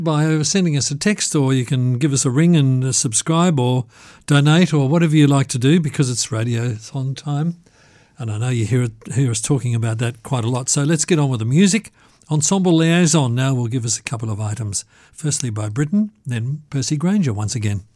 by sending us a text, or you can give us a ring and subscribe or donate or whatever you like to do, because it's radiothon time. And I know you hear us talking about that quite a lot. So let's get on with the music. Ensemble Liaison now will give us a couple of items. Firstly by Britain, then Percy Grainger once again.